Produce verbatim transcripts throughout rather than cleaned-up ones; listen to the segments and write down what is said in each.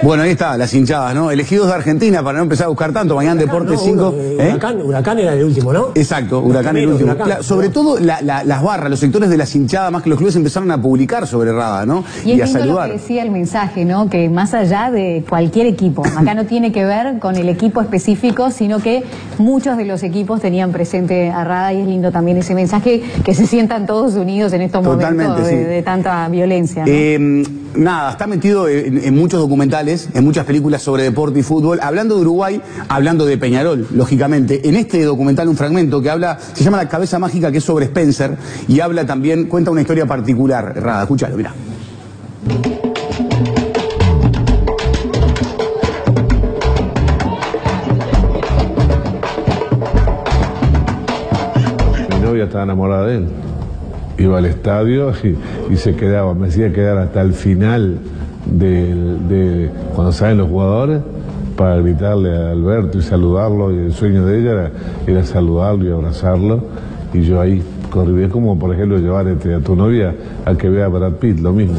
Bueno, ahí está, las hinchadas, ¿no? Elegidos de Argentina para no empezar a buscar tanto. Mañana Deportes no, cinco. ¿eh? Huracán, Huracán era el último, ¿no? Exacto, Huracán el último. Huracán, Claro, sobre todo la, la, las barras, los sectores de las hinchadas, más que los clubes, empezaron a publicar sobre Rada, ¿no? Y, y a es lindo saludar. lo que decía el mensaje, ¿no? Que más allá de cualquier equipo, acá no tiene que ver con el equipo específico, sino que muchos de los equipos tenían presente a Rada, y es lindo también ese mensaje, que se sientan todos unidos en estos Totalmente, momentos de, sí. de tanta violencia, ¿no? Eh, nada, está metido en, en muchos documentales, en muchas películas sobre deporte y fútbol, hablando de Uruguay, hablando de Peñarol, lógicamente. En este documental un fragmento que habla, se llama La Cabeza Mágica, que es sobre Spencer, y habla también, cuenta una historia particular. Rada, escúchalo, mirá. Mi novia estaba enamorada de él. Iba al estadio y, y se quedaba, me hacía quedar hasta el final de, de cuando salen los jugadores para gritarle a Alberto y saludarlo, y el sueño de ella era, era saludarlo y abrazarlo, y yo ahí corrí. Es como por ejemplo llevar este, a tu novia a que vea a Brad Pitt, lo mismo.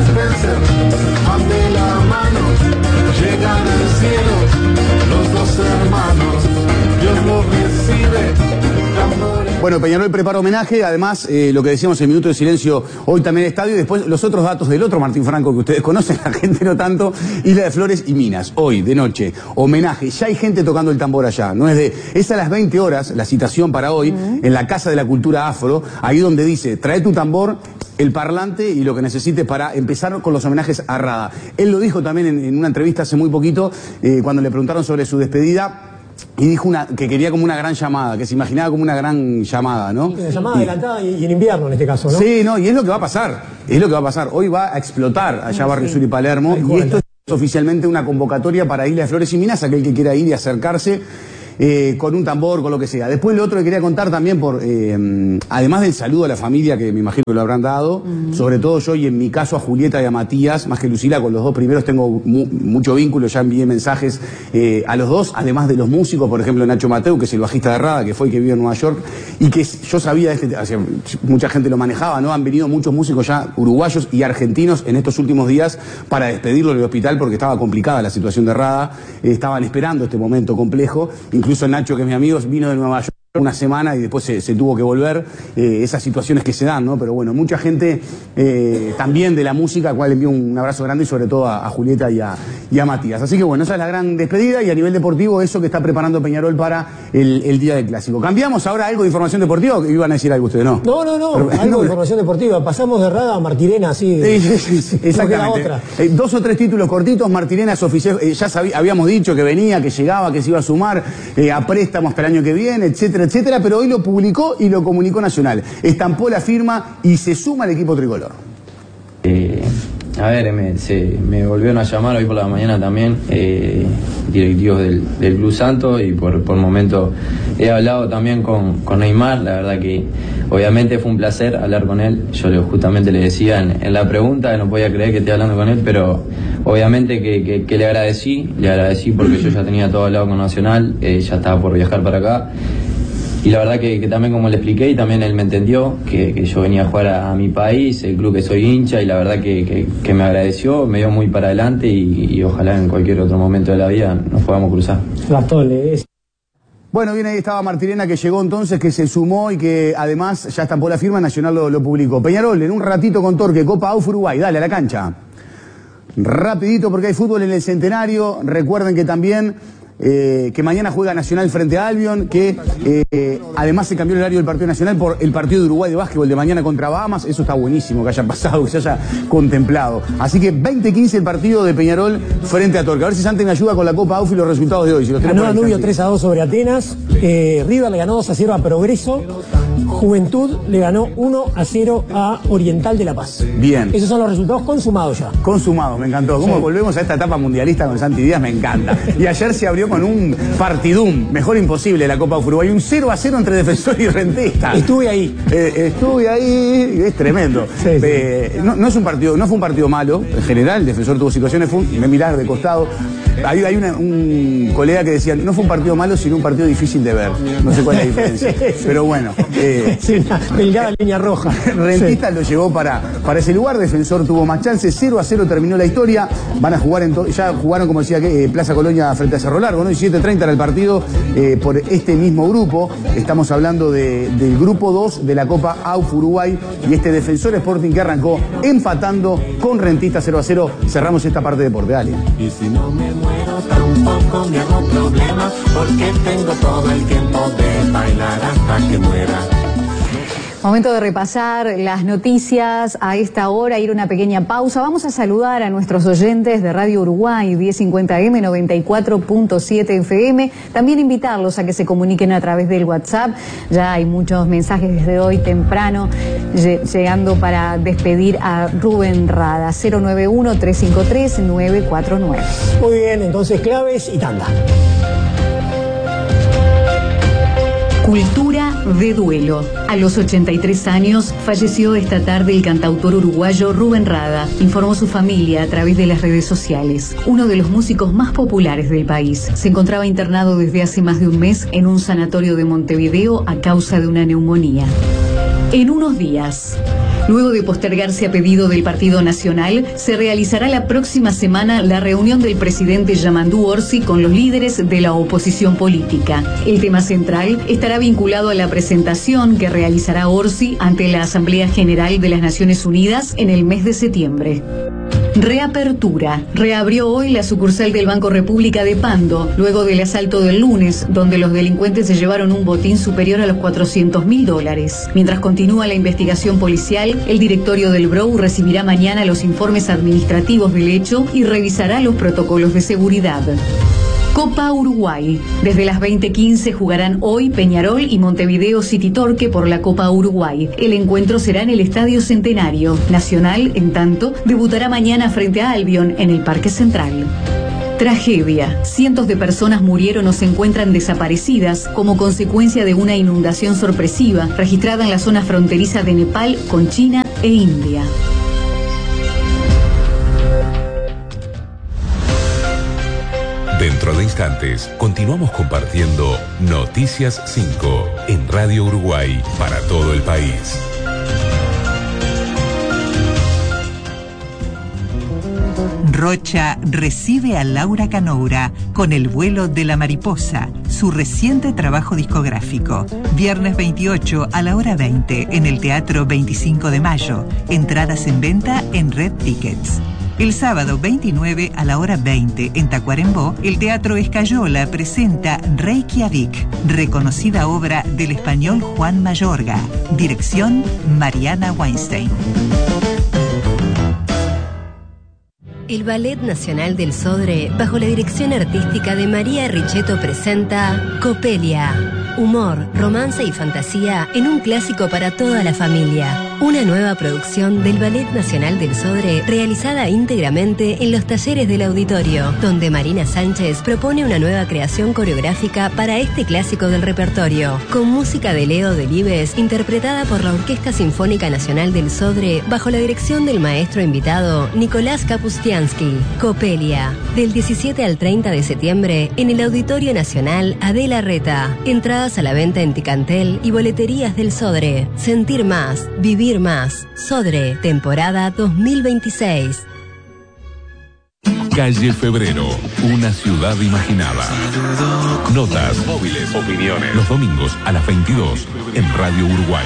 Bueno, Peñarol prepara homenaje, además, eh, lo que decíamos en Minuto de Silencio, hoy también estadio, y después los otros datos del otro Martín Franco que ustedes conocen, la gente no tanto, Isla de Flores y Minas, hoy, de noche, homenaje, ya hay gente tocando el tambor allá, no es de, es a las veinte horas, la citación para hoy, uh-huh. en la Casa de la Cultura Afro, ahí donde dice, trae tu tambor, el parlante y lo que necesites para empezar con los homenajes a Rada. Él lo dijo también en, en una entrevista hace muy poquito, eh, cuando le preguntaron sobre su despedida, y dijo una, que quería como una gran llamada, que se imaginaba como una gran llamada, ¿no? Una llamada y, adelantada y, y en invierno en este caso, ¿no? Sí, no, y es lo que va a pasar, es lo que va a pasar. Hoy va a explotar allá Barrio sí. Sur y Palermo, Ay, y esto es oficialmente una convocatoria para Isla de Flores y Minas, aquel que quiera ir y acercarse. Eh, con un tambor, con lo que sea. Después lo otro que quería contar también, por eh, además del saludo a la familia, que me imagino que lo habrán dado, uh-huh. sobre todo yo y en mi caso a Julieta y a Matías, más que Lucila, con los dos primeros tengo mu mucho vínculo, ya envié mensajes eh, a los dos, además de los músicos, por ejemplo Nacho Mateu, que es el bajista de Rada, que fue y que vive en Nueva York, y que yo sabía, este, o sea, mucha gente lo manejaba, ¿no? Han venido muchos músicos ya uruguayos y argentinos en estos últimos días para despedirlo del hospital porque estaba complicada la situación de Rada, eh, estaban esperando este momento complejo, incluso Nacho, que es mi amigo, vino de Nueva York una semana y después se, se tuvo que volver, eh, esas situaciones que se dan, ¿no? Pero bueno, mucha gente eh, también de la música, a cual envío un abrazo grande y sobre todo a, a Julieta y a, y a Matías. Así que bueno, esa es la gran despedida y a nivel deportivo eso que está preparando Peñarol para el, el día del Clásico. Cambiamos ahora algo de información deportiva, que iban a decir algo ustedes, ¿no? No, no, no, Pero, algo no, de información deportiva. Pasamos de Rada a Martirena, así. De, sí, sí, sí, exactamente. Otra. Eh, dos o tres títulos cortitos, Martirena es oficial, eh, ya sabí, habíamos dicho que venía, que llegaba, que se iba a sumar eh, a préstamo hasta el año que viene, etcétera, etcétera, pero hoy lo publicó y lo comunicó Nacional. Estampó la firma y se suma al equipo tricolor. Eh, a ver, me, se, me volvieron a llamar hoy por la mañana también, eh, directivos del, del Club Santos, y por, por momento he hablado también con, con Neymar. La verdad que obviamente fue un placer hablar con él. Yo le, justamente le decía en, en la pregunta que no podía creer que esté hablando con él, pero obviamente que, que, que le agradecí, le agradecí porque yo ya tenía todo hablado con Nacional, eh, ya estaba por viajar para acá. Y la verdad que, que también, como le expliqué, y también él me entendió, que, que yo venía a jugar a, a mi país, el club que soy hincha, y la verdad que, que, que me agradeció, me dio muy para adelante, y, y ojalá en cualquier otro momento de la vida nos podamos cruzar. Gastón, es... Bueno, bien, ahí estaba Martirena, que llegó entonces, que se sumó y que además ya estampó la firma, Nacional lo, lo publicó. Peñarol, en un ratito con Torque, Copa A U F Uruguay, dale a la cancha. Rapidito porque hay fútbol en el Centenario, recuerden que también... Eh, que mañana juega Nacional frente a Albion, que eh, además se cambió el horario del partido nacional por el partido de Uruguay de básquetbol de mañana contra Bahamas. Eso está buenísimo que haya pasado, que se haya contemplado. Así que veinte quince el partido de Peñarol frente a Torque. A ver si Santi me ayuda con la Copa A U F y los resultados de hoy. Si los ganó Danubio tres a dos sobre Atenas, eh, River le ganó dos a cero a Progreso, Juventud le ganó uno a cero a Oriental de La Paz. Bien. Esos son los resultados consumados ya. Consumados, me encantó. ¿Cómo sí. volvemos a esta etapa mundialista con Santi Díaz? Me encanta. Y ayer se abrió con un partidum, mejor imposible, la Copa Uruguay, un cero a cero entre Defensor y Rentistas. Estuve ahí. Eh, estuve ahí, es tremendo. Sí, sí. Eh, no, no es un partido, no fue un partido malo, en general, el Defensor tuvo situaciones, fue un, me mirar de costado. Hay, hay una, un colega que decía, no fue un partido malo, sino un partido difícil de deber. No sé cuál es la diferencia. Sí, sí. Pero bueno. Eh, Sí, una delgada línea roja. Rentistas lo llevó para, para ese lugar. Defensor tuvo más chances. cero a cero terminó la historia. Van a jugar en to- ya jugaron, como decía, que, eh, Plaza Colonia frente a Cerro Largo, ¿no? Y siete treinta era el partido eh, por este mismo grupo. Estamos hablando de, del grupo dos de la Copa A U F Uruguay. Y este Defensor Sporting que arrancó empatando con Rentistas cero a cero. Cerramos esta parte de deporte. Dale. Y si no me muero tampoco me hago problema, porque tengo todo el tiempo de bailar hasta que muera. Momento de repasar las noticias a esta hora, ir a una pequeña pausa. Vamos a saludar a nuestros oyentes de Radio Uruguay, diez cincuenta M, noventa y cuatro punto siete F M. También invitarlos a que se comuniquen a través del WhatsApp. Ya hay muchos mensajes desde hoy temprano llegando para despedir a Rubén Rada. cero nueve uno, tres cinco tres, nueve cuatro nueve. Muy bien, entonces claves y tanda. Cultura de duelo. A los ochenta y tres años falleció esta tarde el cantautor uruguayo Rubén Rada, informó su familia a través de las redes sociales. Uno de los músicos más populares del país. Se encontraba internado desde hace más de un mes en un sanatorio de Montevideo a causa de una neumonía. En unos días. Luego de postergarse a pedido del Partido Nacional, se realizará la próxima semana la reunión del presidente Yamandú Orsi con los líderes de la oposición política. El tema central estará vinculado a la presentación que realizará Orsi ante la Asamblea General de las Naciones Unidas en el mes de septiembre. Reapertura. Reabrió hoy la sucursal del Banco República de Pando, luego del asalto del lunes, donde los delincuentes se llevaron un botín superior a los cuatrocientos mil dólares. Mientras continúa la investigación policial, el directorio del B R O U recibirá mañana los informes administrativos del hecho y revisará los protocolos de seguridad. Copa Uruguay. Desde las veinte quince jugarán hoy Peñarol y Montevideo City Torque por la Copa Uruguay. El encuentro será en el Estadio Centenario. Nacional, en tanto, debutará mañana frente a Albion en el Parque Central. Tragedia. Cientos de personas murieron o se encuentran desaparecidas como consecuencia de una inundación sorpresiva registrada en la zona fronteriza de Nepal con China e India. Dentro de instantes, continuamos compartiendo Noticias cinco en Radio Uruguay para todo el país. Rocha recibe a Laura Canoura con El vuelo de la mariposa, su reciente trabajo discográfico. Viernes veintiocho a la hora veinte en el Teatro veinticinco de mayo. Entradas en venta en Red Tickets. El sábado veintinueve a la hora veinte en Tacuarembó, el Teatro Escayola presenta Reykjavik, reconocida obra del español Juan Mayorga. Dirección Mariana Weinstein. El Ballet Nacional del Sodre, bajo la dirección artística de María Richetto, presenta Copelia. Humor, romance y fantasía en un clásico para toda la familia. Una nueva producción del Ballet Nacional del Sodre realizada íntegramente en los talleres del auditorio, donde Marina Sánchez propone una nueva creación coreográfica para este clásico del repertorio, con música de Leo Delibes interpretada por la Orquesta Sinfónica Nacional del Sodre bajo la dirección del maestro invitado Nicolás Kapustiansky. Copelia, del diecisiete al treinta de septiembre en el Auditorio Nacional Adela Reta. Entradas a la venta en Ticantel y boleterías del Sodre. Sentir más, vivir más. Sodre, temporada dos mil veintiséis. Calle Febrero, una ciudad imaginada. Notas, móviles, opiniones. Los domingos a las veintidós en Radio Uruguay.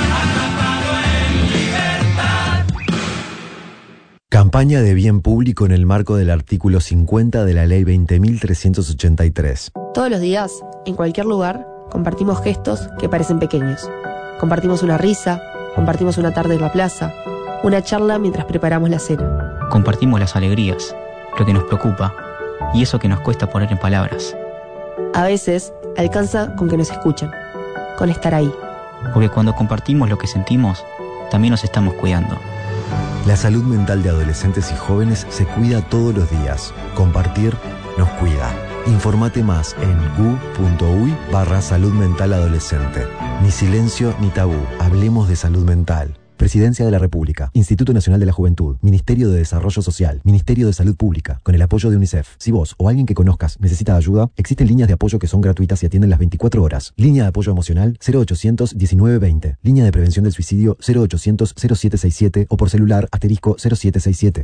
Campaña de bien público en el marco del artículo cincuenta de la Ley veinte mil trescientos ochenta y tres. Todos los días, en cualquier lugar, compartimos gestos que parecen pequeños. Compartimos una risa, compartimos una tarde en la plaza, una charla mientras preparamos la cena. Compartimos las alegrías, lo que nos preocupa y eso que nos cuesta poner en palabras. A veces, alcanza con que nos escuchen, con estar ahí. Porque cuando compartimos lo que sentimos, también nos estamos cuidando. La salud mental de adolescentes y jóvenes se cuida todos los días. Compartir nos cuida. Informate más en gu.uy barra salud mental adolescente. Ni silencio ni tabú. Hablemos de salud mental. Presidencia de la República, Instituto Nacional de la Juventud, Ministerio de Desarrollo Social, Ministerio de Salud Pública, con el apoyo de UNICEF. Si vos o alguien que conozcas necesita ayuda, existen líneas de apoyo que son gratuitas y atienden las veinticuatro horas. Línea de apoyo emocional cero ochocientos diecinueve veinte. Línea de prevención del suicidio cero ochocientos cero siete seis siete o por celular asterisco cero siete seis siete.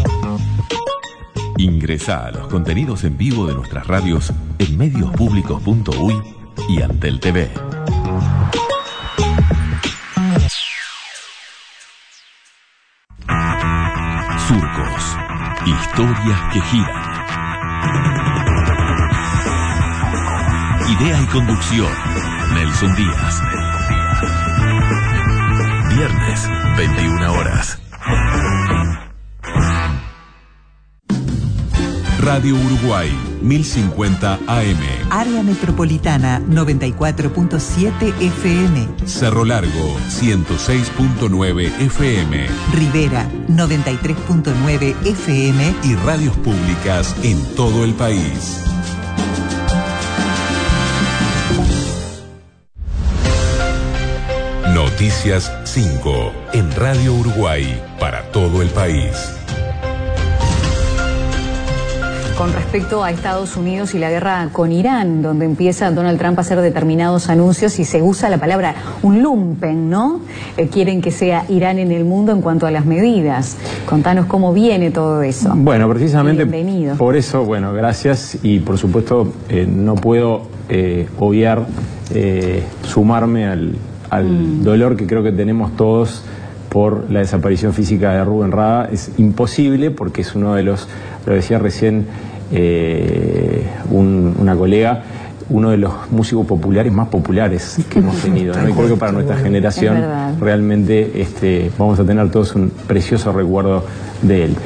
Ingresá a los contenidos en vivo de nuestras radios en mediospublicos punto uy y Antel T V. Surcos. Historias que giran. Idea y conducción, Nelson Díaz. Viernes, veintiuna horas. Radio Uruguay, mil cincuenta A M. Área Metropolitana, noventa y cuatro punto siete F M. Cerro Largo, ciento seis punto nueve F M. Rivera, noventa y tres punto nueve F M. Y radios públicas en todo el país. Noticias cinco en Radio Uruguay para todo el país. Con respecto a Estados Unidos y la guerra con Irán, donde empieza Donald Trump a hacer determinados anuncios y se usa la palabra un lumpen, ¿no? Eh, quieren que sea Irán en el mundo en cuanto a las medidas. Contanos cómo viene todo eso. Bueno, precisamente Bienvenido. Por eso, bueno, gracias y por supuesto eh, no puedo eh, obviar eh, sumarme al, al mm. dolor que creo que tenemos todos por la desaparición física de Rubén Rada. Es imposible porque es uno de los, lo decía recién eh, un, una colega, uno de los músicos populares más populares que hemos tenido, ¿no? Y creo que para nuestra generación realmente este, vamos a tener todos un precioso recuerdo de él.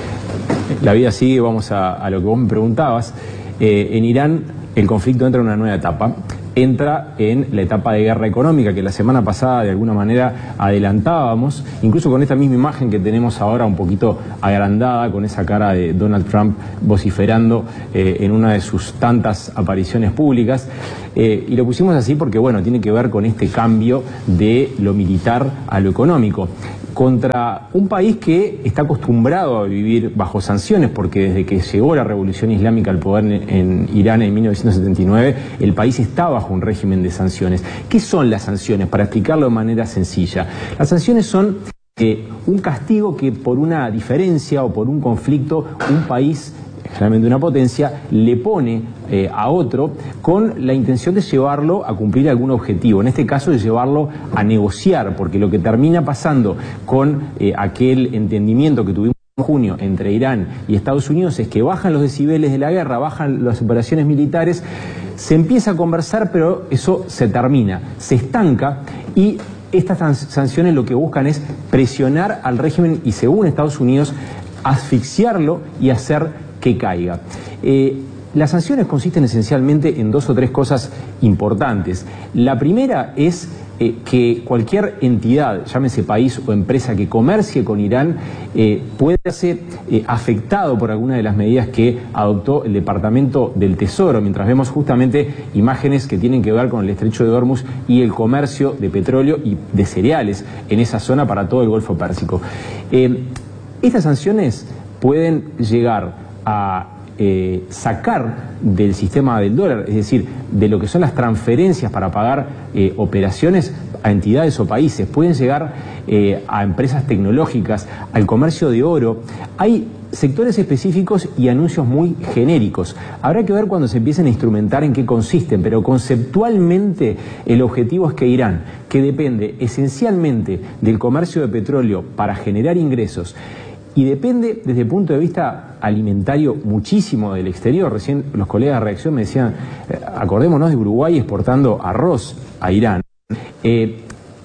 La vida sigue, vamos a, a lo que vos me preguntabas. Eh, en Irán el conflicto entra en una nueva etapa. Entra en la etapa de guerra económica que la semana pasada de alguna manera adelantábamos, incluso con esta misma imagen que tenemos ahora un poquito agrandada, con esa cara de Donald Trump vociferando eh, en una de sus tantas apariciones públicas. Eh, y lo pusimos así porque, bueno, tiene que ver con este cambio de lo militar a lo económico, contra un país que está acostumbrado a vivir bajo sanciones, porque desde que llegó la revolución islámica al poder en, en Irán en mil novecientos setenta y nueve, el país está bajo un régimen de sanciones. ¿Qué son las sanciones? Para explicarlo de manera sencilla. Las sanciones son eh, un castigo que por una diferencia o por un conflicto un país, generalmente una potencia, le pone eh, a otro con la intención de llevarlo a cumplir algún objetivo, en este caso de llevarlo a negociar, porque lo que termina pasando con eh, aquel entendimiento que tuvimos en junio entre Irán y Estados Unidos es que bajan los decibeles de la guerra, bajan las operaciones militares, se empieza a conversar, pero eso se termina, se estanca y estas sanciones lo que buscan es presionar al régimen y, según Estados Unidos, asfixiarlo y hacer que caiga. Eh, las sanciones consisten esencialmente en dos o tres cosas importantes. La primera es eh, que cualquier entidad, llámese país o empresa que comercie con Irán, eh, puede ser eh, afectado por alguna de las medidas que adoptó el Departamento del Tesoro, mientras vemos justamente imágenes que tienen que ver con el Estrecho de Hormuz y el comercio de petróleo y de cereales en esa zona para todo el Golfo Pérsico. Eh, estas sanciones pueden llegar a eh, sacar del sistema del dólar, es decir, de lo que son las transferencias para pagar eh, operaciones a entidades o países, pueden llegar eh, a empresas tecnológicas, al comercio de oro. Hay sectores específicos y anuncios muy genéricos. Habrá que ver cuando se empiecen a instrumentar en qué consisten, pero conceptualmente el objetivo es que Irán, que depende esencialmente del comercio de petróleo para generar ingresos, y depende desde el punto de vista alimentario muchísimo del exterior. Recién los colegas de Reacción me decían, eh, acordémonos de Uruguay exportando arroz a Irán. Eh,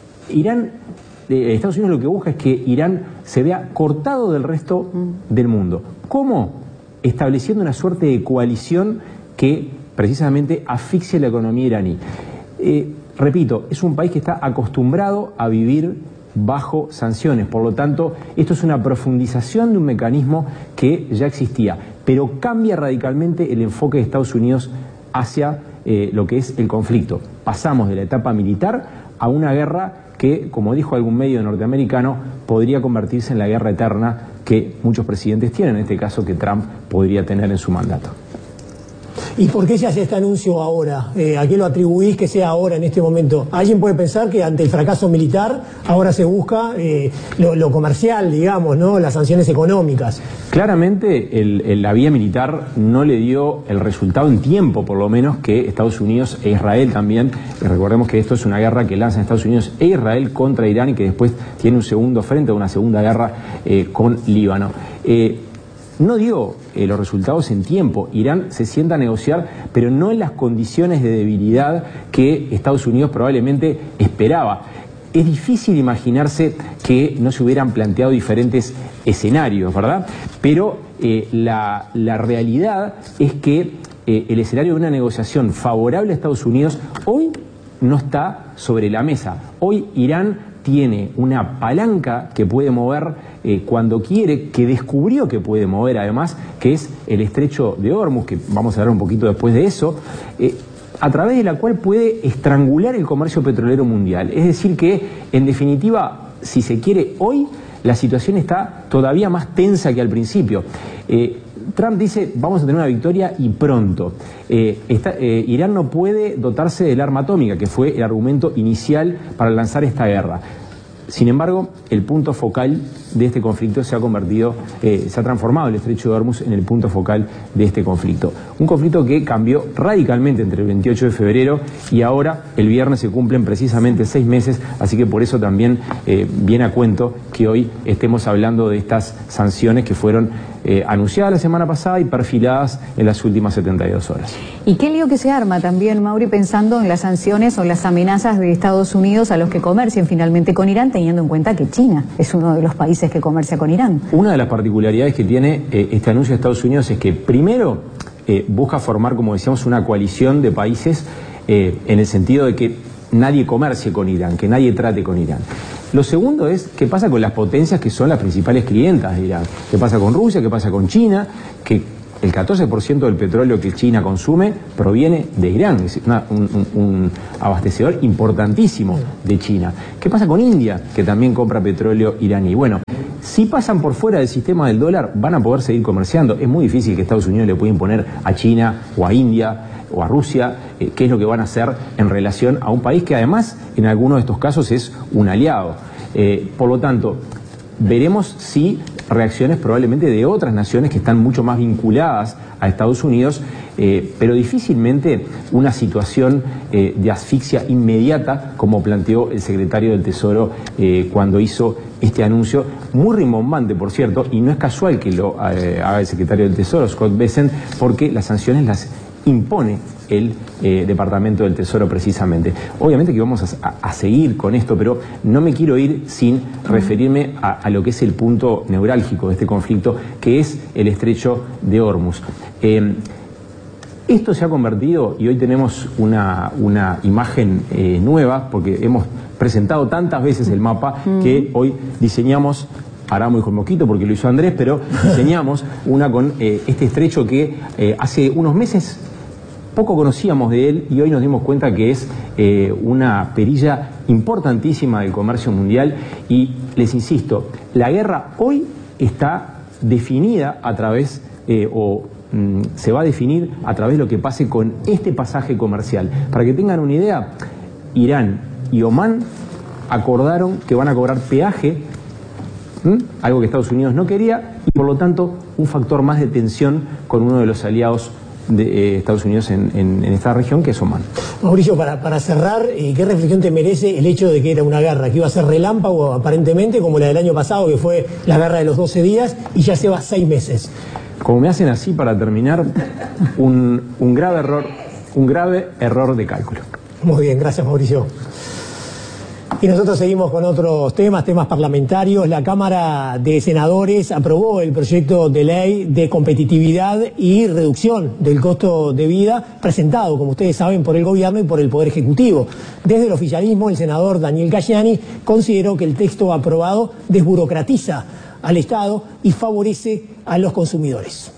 Irán, eh, Estados Unidos lo que busca es que Irán se vea cortado del resto del mundo. ¿Cómo? Estableciendo una suerte de coalición que precisamente asfixia la economía iraní. Eh, repito, es un país que está acostumbrado a vivir bajo sanciones, por lo tanto esto es una profundización de un mecanismo que ya existía, pero cambia radicalmente el enfoque de Estados Unidos hacia eh, lo que es el conflicto. Pasamos de la etapa militar a una guerra que, como dijo algún medio norteamericano, podría convertirse en la guerra eterna que muchos presidentes tienen, en este caso que Trump podría tener en su mandato. ¿Y por qué se hace este anuncio ahora? Eh, ¿A qué lo atribuís que sea ahora, en este momento? Alguien puede pensar que ante el fracaso militar ahora se busca eh, lo, lo comercial, digamos, ¿no? Las sanciones económicas. Claramente el, el, la vía militar no le dio el resultado en tiempo, por lo menos, que Estados Unidos e Israel también. Y recordemos que esto es una guerra que lanzan Estados Unidos e Israel contra Irán y que después tiene un segundo frente, una segunda guerra eh, con Líbano. Eh, No dio eh, los resultados en tiempo. Irán se sienta a negociar, pero no en las condiciones de debilidad que Estados Unidos probablemente esperaba. Es difícil imaginarse que no se hubieran planteado diferentes escenarios, ¿verdad? Pero eh, la, la realidad es que eh, el escenario de una negociación favorable a Estados Unidos hoy no está sobre la mesa. Hoy Irán tiene una palanca que puede mover eh, cuando quiere, que descubrió que puede mover además, que es el estrecho de Hormuz, que vamos a hablar un poquito después de eso, eh, a través de la cual puede estrangular el comercio petrolero mundial. Es decir que, en definitiva, si se quiere, hoy la situación está todavía más tensa que al principio. Eh, Trump dice, vamos a tener una victoria y pronto. Eh, está, eh, Irán no puede dotarse del arma atómica, que fue el argumento inicial para lanzar esta guerra. Sin embargo, el punto focal de este conflicto se ha convertido, eh, se ha transformado el estrecho de Hormuz en el punto focal de este conflicto. Un conflicto que cambió radicalmente entre el veintiocho de febrero y ahora, el viernes, se cumplen precisamente seis meses, así que por eso también eh, viene a cuento que hoy estemos hablando de estas sanciones que fueron eh, anunciadas la semana pasada y perfiladas en las últimas setenta y dos horas. ¿Y qué lío que se arma también, Mauri, pensando en las sanciones o las amenazas de Estados Unidos a los que comercien finalmente con Irán, teniendo en cuenta que China es uno de los países que comercia con Irán? Una de las particularidades que tiene eh, este anuncio de Estados Unidos es que, primero, eh, busca formar, como decíamos, una coalición de países eh, en el sentido de que nadie comercie con Irán, que nadie trate con Irán. Lo segundo es qué pasa con las potencias que son las principales clientas de Irán. ¿Qué pasa con Rusia? ¿Qué pasa con China? Que el catorce por ciento del petróleo que China consume proviene de Irán, es decir, una, un, un, un abastecedor importantísimo de China. ¿Qué pasa con India, que también compra petróleo iraní? Bueno, si pasan por fuera del sistema del dólar, van a poder seguir comerciando. Es muy difícil que Estados Unidos le pueda imponer a China o a India o a Rusia eh, qué es lo que van a hacer en relación a un país que además en algunos de estos casos es un aliado. Eh, por lo tanto, veremos si reacciones probablemente de otras naciones que están mucho más vinculadas a Estados Unidos, eh, pero difícilmente una situación eh, de asfixia inmediata como planteó el secretario del Tesoro eh, cuando hizo este anuncio, muy rimbombante por cierto, y no es casual que lo eh, haga el secretario del Tesoro, Scott Bessent, porque las sanciones las impone el eh, Departamento del Tesoro precisamente. Obviamente que vamos a, a, a seguir con esto, pero no me quiero ir sin referirme a, a lo que es el punto neurálgico de este conflicto, que es el estrecho de Hormuz. Eh, esto se ha convertido, y hoy tenemos una, una imagen eh, nueva, porque hemos presentado tantas veces el mapa, mm. que hoy diseñamos, ahora muy con moquito porque lo hizo Andrés, pero diseñamos una con eh, este estrecho que eh, hace unos meses poco conocíamos de él y hoy nos dimos cuenta que es eh, una perilla importantísima del comercio mundial y les insisto, la guerra hoy está definida a través eh, o mm, se va a definir a través de lo que pase con este pasaje comercial. Para que tengan una idea, Irán y Omán acordaron que van a cobrar peaje, ¿Mm? algo que Estados Unidos no quería, y por lo tanto un factor más de tensión con uno de los aliados de eh, Estados Unidos en, en, en esta región, que es Omán. Mauricio, para, para cerrar, eh, ¿qué reflexión te merece el hecho de que era una guerra que iba a ser relámpago aparentemente, como la del año pasado, que fue la guerra de los doce días, y ya se va seis meses? Como me hacen así para terminar, un, un grave error, un grave error de cálculo. Muy bien, gracias Mauricio. Y nosotros seguimos con otros temas, temas parlamentarios. La Cámara de Senadores aprobó el proyecto de ley de competitividad y reducción del costo de vida presentado, como ustedes saben, por el Gobierno y por el Poder Ejecutivo. Desde el oficialismo, el senador Daniel Cayani consideró que el texto aprobado desburocratiza al Estado y favorece a los consumidores.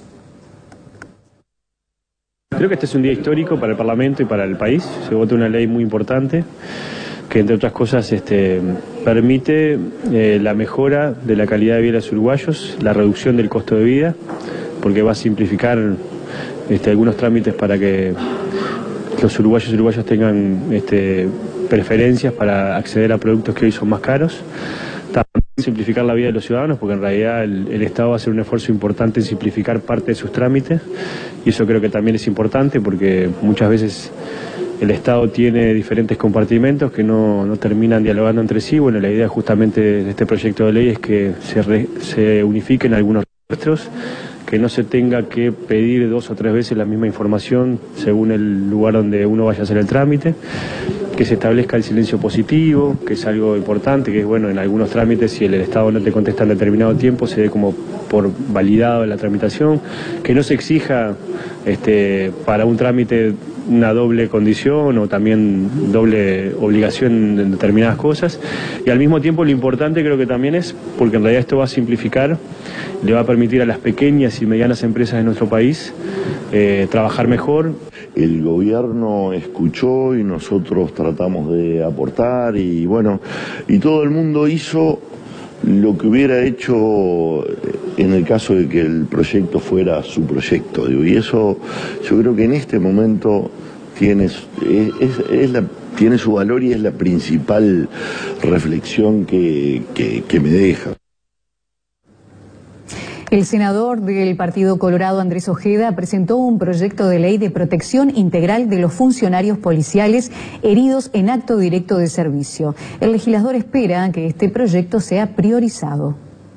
Creo que este es un día histórico para el Parlamento y para el país. Se vota una ley muy importante, que entre otras cosas este, permite eh, la mejora de la calidad de vida de los uruguayos, la reducción del costo de vida, porque va a simplificar este, algunos trámites para que los uruguayos y uruguayas tengan este, preferencias para acceder a productos que hoy son más caros. También simplificar la vida de los ciudadanos, porque en realidad el, el Estado va a hacer un esfuerzo importante en simplificar parte de sus trámites, y eso creo que también es importante porque muchas veces el Estado tiene diferentes compartimentos que no, no terminan dialogando entre sí. Bueno, la idea justamente de este proyecto de ley es que se, re, se unifiquen algunos registros, que no se tenga que pedir dos o tres veces la misma información según el lugar donde uno vaya a hacer el trámite, que se establezca el silencio positivo, que es algo importante, que es bueno, en algunos trámites si el Estado no te contesta en determinado tiempo se dé como por validado la tramitación, que no se exija este, para un trámite una doble condición o también doble obligación en determinadas cosas, y al mismo tiempo lo importante creo que también es, porque en realidad esto va a simplificar, le va a permitir a las pequeñas y medianas empresas de nuestro país eh, trabajar mejor. El gobierno escuchó y nosotros tratamos de aportar y bueno, y todo el mundo hizo lo que hubiera hecho en el caso de que el proyecto fuera su proyecto, digo, y eso yo creo que en este momento tiene, es, es, es la, tiene su valor y es la principal reflexión que, que, que me deja. El senador del Partido Colorado, Andrés Ojeda, presentó un proyecto de ley de protección integral de los funcionarios policiales heridos en acto directo de servicio. El legislador espera que este proyecto sea priorizado.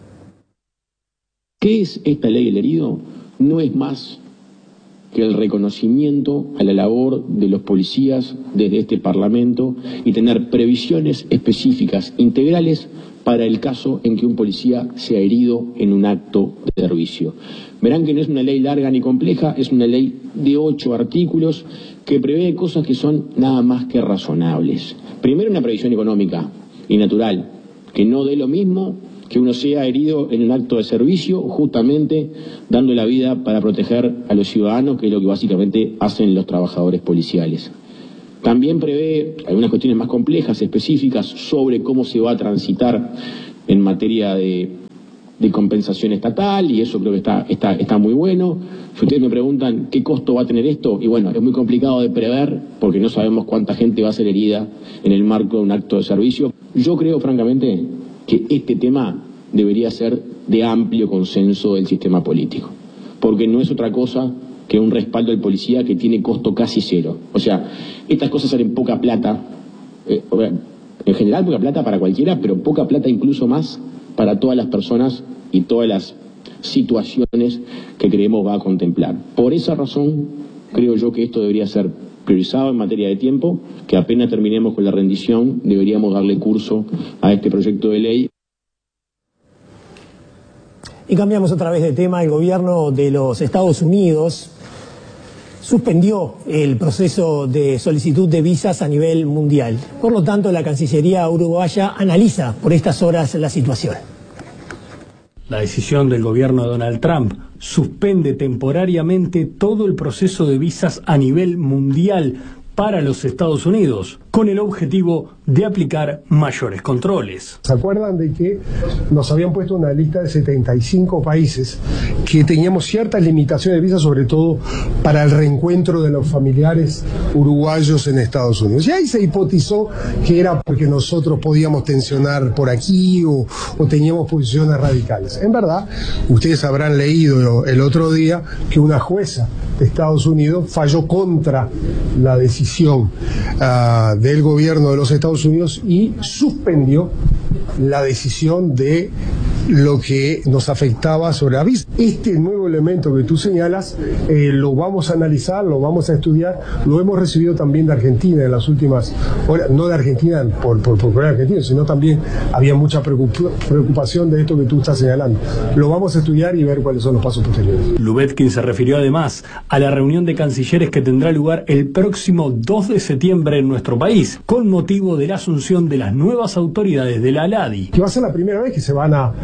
¿Qué es esta ley del herido? No es más que el reconocimiento a la labor de los policías desde este Parlamento y tener previsiones específicas, integrales, para el caso en que un policía sea herido en un acto de servicio. Verán que no es una ley larga ni compleja, es una ley de ocho artículos que prevé cosas que son nada más que razonables. Primero, una previsión económica y natural, que no dé lo mismo que uno sea herido en un acto de servicio, justamente dando la vida para proteger a los ciudadanos, que es lo que básicamente hacen los trabajadores policiales. También prevé algunas cuestiones más complejas, específicas, sobre cómo se va a transitar en materia de, de compensación estatal, y eso creo que está, está, está muy bueno. Si ustedes me preguntan qué costo va a tener esto, y bueno, es muy complicado de prever, porque no sabemos cuánta gente va a ser herida en el marco de un acto de servicio. Yo creo, francamente, que este tema debería ser de amplio consenso del sistema político, porque no es otra cosa que un respaldo del policía que tiene costo casi cero. O sea, estas cosas salen poca plata, eh, en general poca plata para cualquiera, pero poca plata incluso más para todas las personas y todas las situaciones que creemos va a contemplar. Por esa razón, creo yo que esto debería ser priorizado en materia de tiempo, que apenas terminemos con la rendición, deberíamos darle curso a este proyecto de ley. Y cambiamos otra vez de tema. El gobierno de los Estados Unidos suspendió el proceso de solicitud de visas a nivel mundial. Por lo tanto, la Cancillería uruguaya analiza por estas horas la situación. La decisión del gobierno de Donald Trump suspende temporariamente todo el proceso de visas a nivel mundial para los Estados Unidos, con el objetivo de aplicar mayores controles. ¿Se acuerdan de que nos habían puesto una lista de setenta y cinco países que teníamos ciertas limitaciones de visa, sobre todo para el reencuentro de los familiares uruguayos en Estados Unidos? Y ahí se hipotizó que era porque nosotros podíamos tensionar por aquí o, o teníamos posiciones radicales. En verdad, ustedes habrán leído el otro día que una jueza de Estados Unidos falló contra la decisión uh, del gobierno de los Estados Unidos y suspendió la decisión de lo que nos afectaba sobre la visa. Este nuevo elemento que tú señalas eh, lo vamos a analizar, lo vamos a estudiar, lo hemos recibido también de Argentina en las últimas horas, no de Argentina por, por, por, por Argentina, sino también había mucha preocupación de esto que tú estás señalando. Lo vamos a estudiar y ver cuáles son los pasos posteriores. Lubetkin se refirió además a la reunión de cancilleres que tendrá lugar el próximo dos de septiembre en nuestro país, con motivo de la asunción de las nuevas autoridades de la ALADI. Que va a ser la primera vez que se van a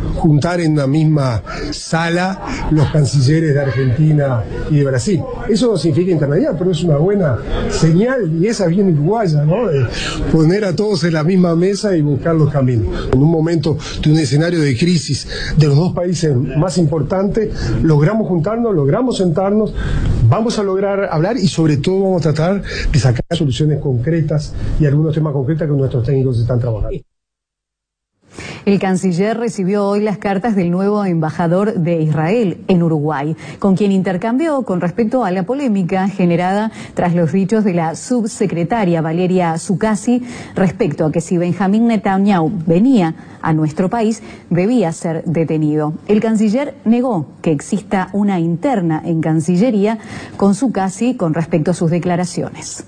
juntar en una misma sala los cancilleres de Argentina y de Brasil. Eso no significa intermediar, pero es una buena señal, y esa bien uruguaya, ¿no? De poner a todos en la misma mesa y buscar los caminos. En un momento de un escenario de crisis de los dos países más importantes, logramos juntarnos, logramos sentarnos, vamos a lograr hablar y sobre todo vamos a tratar de sacar soluciones concretas y algunos temas concretos que nuestros técnicos están trabajando. El canciller recibió hoy las cartas del nuevo embajador de Israel en Uruguay, con quien intercambió con respecto a la polémica generada tras los dichos de la subsecretaria Valeria Zuccasi respecto a que si Benjamín Netanyahu venía a nuestro país debía ser detenido. El canciller negó que exista una interna en Cancillería con Zuccasi con respecto a sus declaraciones.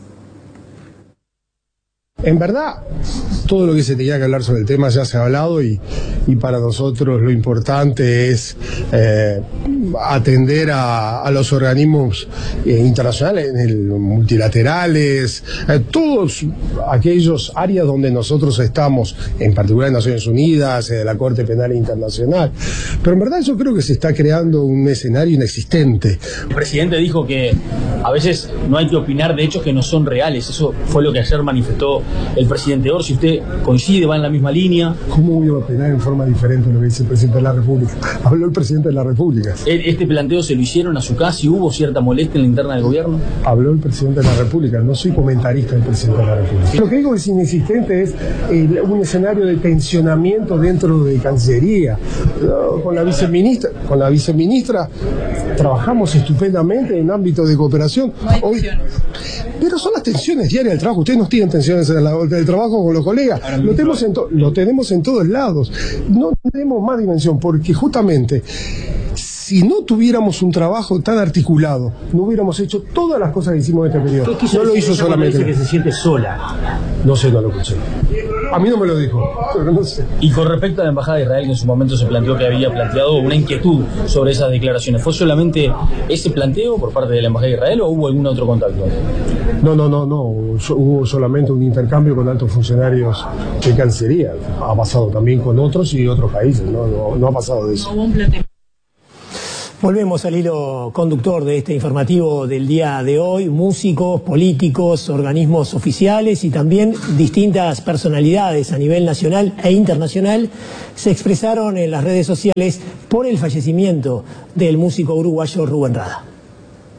En verdad, todo lo que se tenía que hablar sobre el tema ya se ha hablado y, y para nosotros lo importante es eh, atender a, a los organismos eh, internacionales, el, multilaterales, eh, todos aquellos áreas donde nosotros estamos, en particular en Naciones Unidas, eh, la Corte Penal Internacional. Pero en verdad yo creo que se está creando un escenario inexistente. El presidente dijo que a veces no hay que opinar de hechos que no son reales. Eso fue lo que ayer manifestó el presidente Orsi. ¿Usted coincide, va en la misma línea? ¿Cómo voy a opinar en forma diferente a lo que dice el presidente de la República? Habló el presidente de la República. ¿Este planteo se lo hicieron a Zuccasi? ¿Hubo cierta molestia en la interna del gobierno? Habló el presidente de la República, no soy comentarista del presidente de la República. Lo que digo es inexistente es eh, un escenario de tensionamiento dentro de Cancillería. No, con la viceministra, con la viceministra trabajamos estupendamente en ámbito de cooperación. No hay Hoy, pero son las tensiones diarias del trabajo. Ustedes no tienen tensiones en la, del trabajo con los colegas. Lo tenemos, en to, lo tenemos en todos lados. No tenemos más dimensión porque justamente si no tuviéramos un trabajo tan articulado, no hubiéramos hecho todas las cosas que hicimos en este periodo. No lo hizo solamente. Dice que se siente sola. No sé, no lo escuché. A mí no me lo dijo, pero no sé. Y con respecto a la Embajada de Israel, que en su momento se planteó que había planteado una inquietud sobre esas declaraciones, ¿fue solamente ese planteo por parte de la Embajada de Israel o hubo algún otro contacto? No, no, no, no. Hubo solamente un intercambio con altos funcionarios de Cancillería. Ha pasado también con otros y otros países, no, no, no ha pasado de eso. Volvemos al hilo conductor de este informativo del día de hoy. Músicos, políticos, organismos oficiales y también distintas personalidades a nivel nacional e internacional se expresaron en las redes sociales por el fallecimiento del músico uruguayo Rubén Rada.